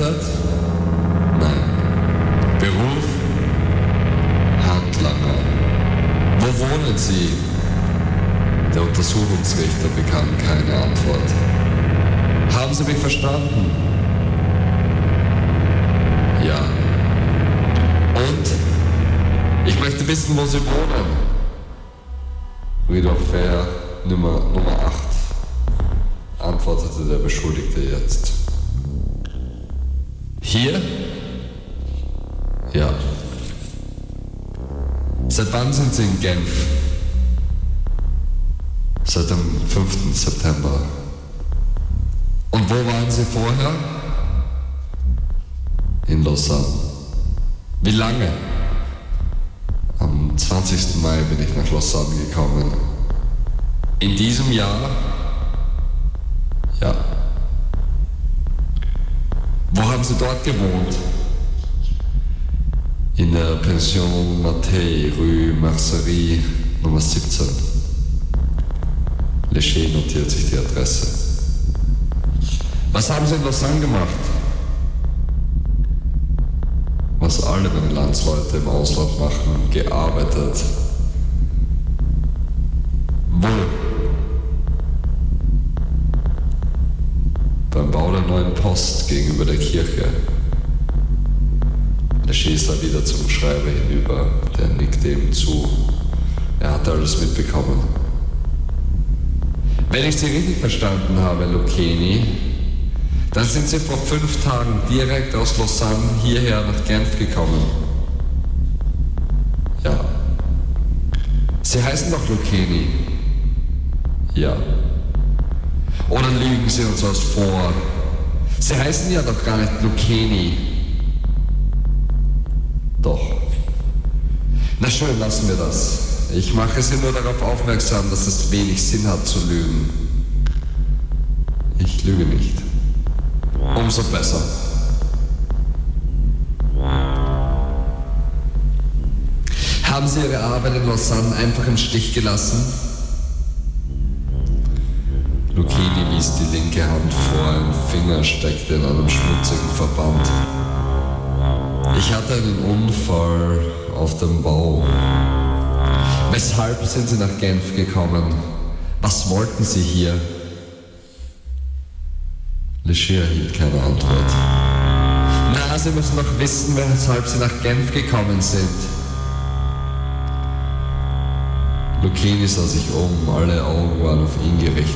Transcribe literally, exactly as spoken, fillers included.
Geheiratet? Nein. Beruf? Handlanger. Wo wohnen Sie? Der Untersuchungsrichter bekam keine Antwort. Haben Sie mich verstanden? Ja. Und? Ich möchte wissen, wo Sie wohnen. Friedhof Fair, Nummer, Nummer acht, antwortete der Beschuldigte jetzt. Hier? Ja. Seit wann sind Sie in Genf? Seit dem fünften September. Und wo waren Sie vorher? In Lausanne. Wie lange? Am zwanzigsten Mai bin ich nach Lausanne gekommen. In diesem Jahr? Ja. Wo haben Sie dort gewohnt? In der Pension Mattei, Rue Mercerie, Nummer siebzehn. Léger notiert sich die Adresse. Was haben Sie in Lausanne gemacht? Was alle meine Landsleute im Ausland machen, gearbeitet. Wo? Beim Bau der neuen Post gegenüber der Kirche. Léger sah wieder zum Schreiber hinüber, der nickte ihm zu. Er hatte alles mitbekommen. Wenn ich Sie richtig verstanden habe, Lucchini, dann sind Sie vor fünf Tagen direkt aus Lausanne hierher nach Genf gekommen. Ja. Sie heißen doch Lucchini. Ja. Oder lügen Sie uns was vor? Sie heißen ja doch gar nicht Lucchini. Doch. Na schön, lassen wir das. Ich mache Sie nur darauf aufmerksam, dass es wenig Sinn hat zu lügen. Ich lüge nicht. Umso besser. Haben Sie Ihre Arbeit in Lausanne einfach im Stich gelassen? Lucchini wies die linke Hand vor, ein Finger steckte in einem schmutzigen Verband. Ich hatte einen Unfall auf dem Bau. Weshalb sind Sie nach Genf gekommen? Was wollten Sie hier? Léger erhielt keine Antwort. Na, Sie müssen doch wissen, weshalb Sie nach Genf gekommen sind. Lucchini sah sich um, alle Augen waren auf ihn gerichtet.